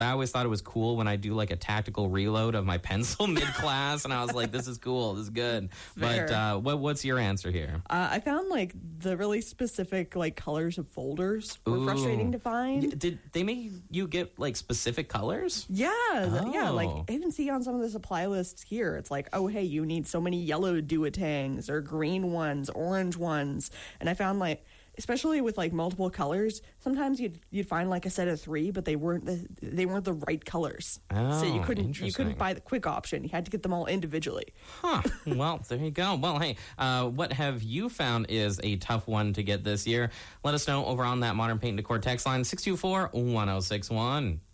I always thought it was cool when I do like a tactical reload of my pencil mid-class, and I was like, this is cool, this is good. Fair. But what's your answer here? I found like the really specific like colors of folders were Ooh. frustrating to find. Did they make you get like specific colors? Yeah, yeah. Oh. Like I even see on some of the supply lists here, it's like, oh, hey, you need so many yellow duotangs or green ones, orange ones, and I found like, especially with like multiple colors, sometimes you'd find like a set of 3, but they weren't the right colors. Oh, so you interesting. couldn't buy the quick option. You had to get them all individually. Huh. Well, there you go. Well, hey, what have you found is a tough one to get this year? Let us know over on that Modern Paint and Decor text line, 624-1061.